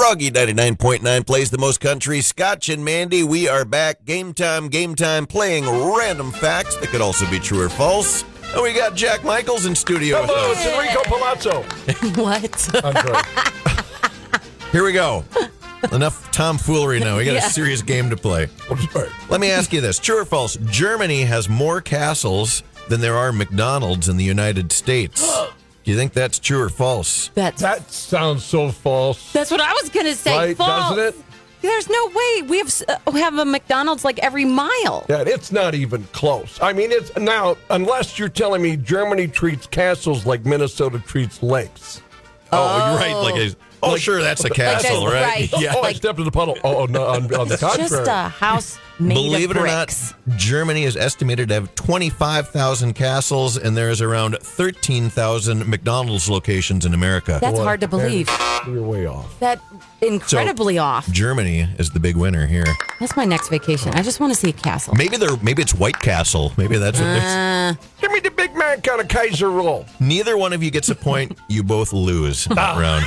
Froggy 99.9 plays the most country. Scotch and Mandy, we are back. Game time, playing random facts that could also be true or false. And we got Jack Michaels in studio with Hello, us. it's Enrico Palazzo. What? I'm sorry. Here we go. Enough tomfoolery now. We got a serious game to play. I'm sorry. Let me ask you this. True or false? Germany has more castles than there are McDonald's in the United States. Do you think that's true or false? That sounds so false. That's what I was going to say. Right, false. doesn't it? There's no way. We have a McDonald's like every mile. Yeah, it's not even close. I mean, it's now, unless you're telling me Germany treats castles like Minnesota treats lakes. Oh, you're right. Sure, that's a castle, that's right? right. Yeah. I stepped in the puddle. Oh, no, on the It's contrary. just a house made Believe of it or bricks. not, Germany is estimated to have 25,000 castles, and there is around 13,000 McDonald's locations in America. That's hard to believe. You're way off. That incredibly off. Germany is the big winner here. That's my next vacation. I just want to see a castle. Maybe it's White Castle. Maybe that's what they're... Give me the Big Mac on a Kaiser roll. Neither one of you gets a point. You both lose that round.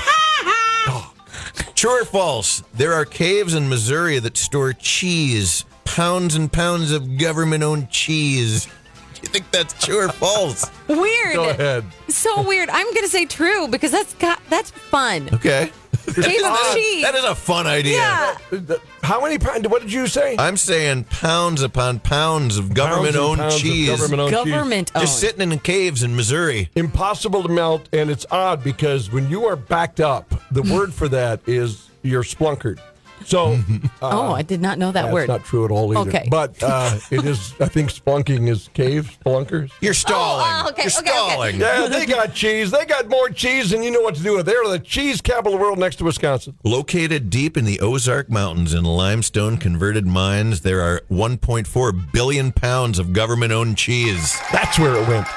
True or false? There are caves in Missouri that store cheese. Pounds and pounds of government-owned cheese. Do you think that's true or false? Weird. Go ahead. So weird. I'm going to say true because that's fun. Okay. Cave of cheese. That is a fun idea. Yeah. How many pounds? What did you say? I'm saying pounds upon pounds of government-owned Pounds of cheese. government-owned cheese. Government owned. Just sitting in caves in Missouri. Impossible to melt, and it's odd because when you are backed up, the word for that is you're splunkered. So, I did not know that that's word. not true at all either. Okay. But it is, I think splunking is cave splunkers. You're stalling. okay, You're okay. stalling. Yeah, they got cheese. They got more cheese than you know what to do with. They're the cheese capital of the world next to Wisconsin. Located deep in the Ozark Mountains in limestone converted mines, there are 1.4 billion pounds of government-owned cheese. That's where it went.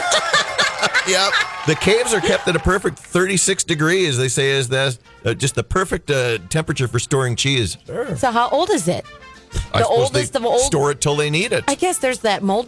Yep. The caves are kept at a perfect 36 degrees. They say is that just the perfect temperature for storing cheese. So how old is it? I suppose oldest they of old? Store it till they need it. I guess there's that mold